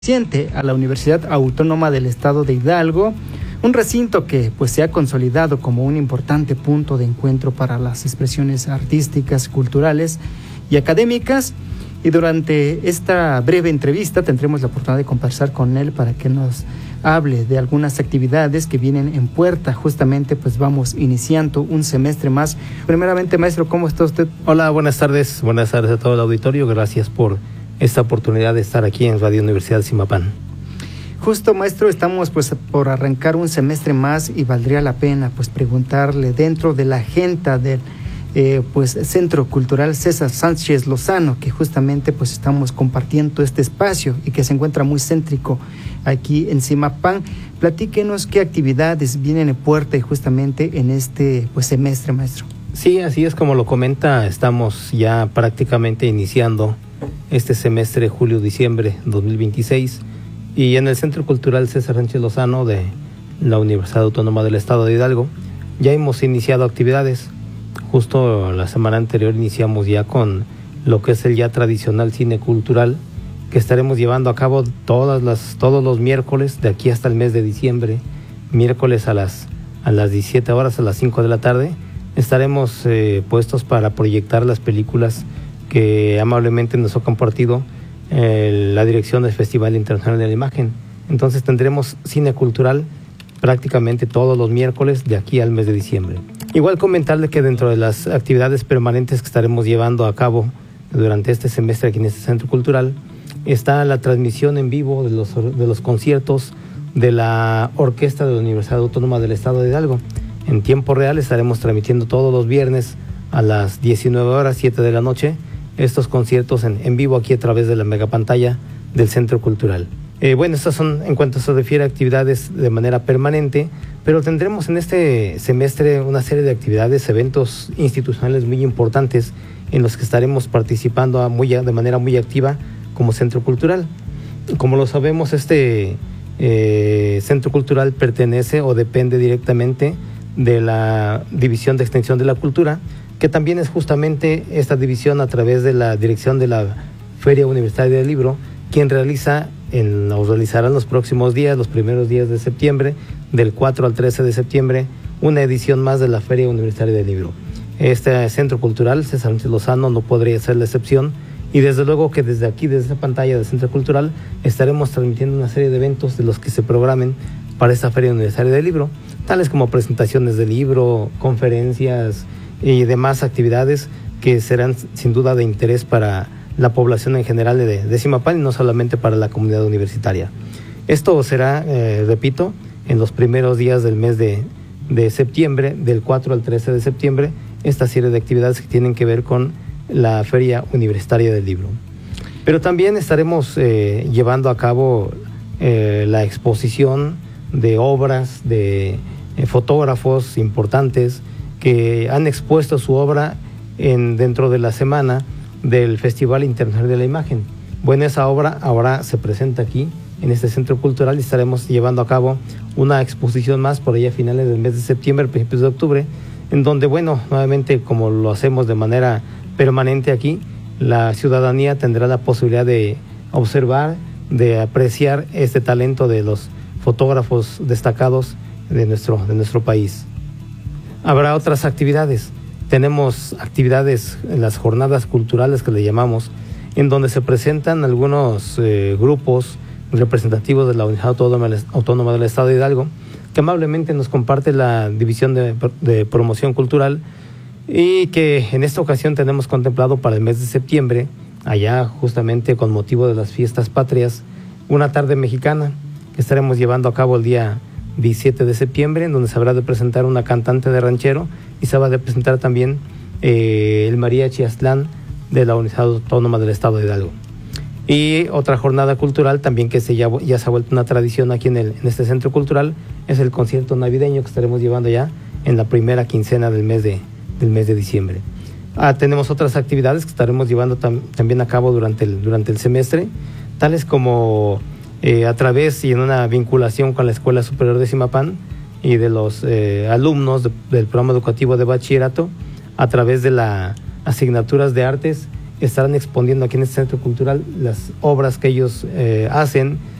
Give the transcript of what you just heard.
A la Universidad Autónoma del Estado de Hidalgo, un recinto que pues se ha consolidado como un importante punto de encuentro para las expresiones artísticas, culturales y académicas. Y durante esta breve entrevista tendremos la oportunidad de conversar con él para que nos hable de algunas actividades que vienen en puerta. Justamente pues vamos iniciando un semestre más. Primeramente, maestro, ¿cómo está usted? Hola, buenas tardes a todo el auditorio. Gracias por esta oportunidad de estar aquí en Radio Universidad de Zimapán. Justo, maestro, estamos pues por arrancar un semestre más y valdría la pena pues preguntarle dentro de la agenda del pues Centro Cultural César Sánchez Lozano, que justamente pues estamos compartiendo este espacio y que se encuentra muy céntrico aquí en Zimapán. Platíquenos qué actividades vienen en puerta y justamente en este pues semestre, maestro. Sí, así es como lo comenta, estamos ya prácticamente iniciando este semestre julio-diciembre 2026 y en el Centro Cultural César Sánchez Lozano de la Universidad Autónoma del Estado de Hidalgo ya hemos iniciado actividades. Justo la semana anterior iniciamos ya con lo que es el ya tradicional cine cultural que estaremos llevando a cabo todos los miércoles de aquí hasta el mes de diciembre, miércoles a las 17 horas, a las 5 de la tarde, estaremos puestos para proyectar las películas que amablemente nos ha compartido la dirección del Festival Internacional de la Imagen. Entonces tendremos cine cultural prácticamente todos los miércoles de aquí al mes de diciembre. Igual comentarle que dentro de las actividades permanentes que estaremos llevando a cabo durante este semestre aquí en este Centro Cultural está la transmisión en vivo de los conciertos de la Orquesta de la Universidad Autónoma del Estado de Hidalgo. En tiempo real estaremos transmitiendo todos los viernes a las 19 horas, 7 de la noche, estos conciertos en vivo aquí a través de la megapantalla del Centro Cultural. Bueno, estas son, en cuanto se refiere a actividades de manera permanente, pero tendremos en este semestre una serie de actividades, eventos institucionales muy importantes en los que estaremos participando de manera muy activa como Centro Cultural. Como lo sabemos, este Centro Cultural pertenece o depende directamente de la División de Extensión de la Cultura, que también es justamente esta división a través de la dirección de la Feria Universitaria del Libro, quien realizará en los próximos días, los primeros días de septiembre, del 4 al 13 de septiembre, una edición más de la Feria Universitaria del Libro. Este Centro Cultural, César Sánchez Lozano, no podría ser la excepción, y desde luego que desde aquí, desde esta pantalla del Centro Cultural, estaremos transmitiendo una serie de eventos de los que se programen para esta Feria Universitaria del Libro, tales como presentaciones de libro, conferencias y demás actividades que serán sin duda de interés para la población en general de Zimapán y no solamente para la comunidad universitaria. Esto será, repito, en los primeros días del mes de septiembre, del 4 al 13 de septiembre, esta serie de actividades que tienen que ver con la Feria Universitaria del Libro. Pero también estaremos llevando a cabo la exposición de obras de fotógrafos importantes que han expuesto su obra dentro de la semana del Festival Internacional de la Imagen. Bueno, esa obra ahora se presenta aquí en este Centro Cultural y estaremos llevando a cabo una exposición más por allá a finales del mes de septiembre, principios de octubre, en donde, bueno, nuevamente como lo hacemos de manera permanente aquí, la ciudadanía tendrá la posibilidad de observar, de apreciar este talento de los fotógrafos destacados de nuestro país. Habrá otras actividades. Tenemos actividades en las jornadas culturales que le llamamos, en donde se presentan algunos grupos representativos de la Universidad Autónoma del Estado de Hidalgo, que amablemente nos comparte la División de Promoción Cultural y que en esta ocasión tenemos contemplado para el mes de septiembre, allá justamente con motivo de las fiestas patrias, una tarde mexicana que estaremos llevando a cabo el día 17 de septiembre, en donde se habrá de presentar una cantante de ranchero y se va de presentar también el mariachi Aztlán de la Universidad Autónoma del Estado de Hidalgo. Y otra jornada cultural también que ya se ha vuelto una tradición aquí en este Centro Cultural es el concierto navideño que estaremos llevando ya en la primera quincena del mes de diciembre. Tenemos otras actividades que estaremos llevando también a cabo durante el semestre, tales como a través y en una vinculación con la Escuela Superior de Zimapán y de los alumnos del programa educativo de bachillerato, a través de las asignaturas de artes estarán exponiendo aquí en este centro cultural las obras que ellos hacen